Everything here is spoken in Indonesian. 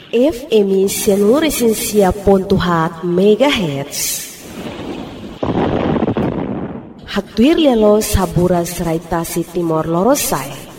FM Sianuresinsia.hat MHz. Hatuir lelo sabura seraitasi Timor Lorosai.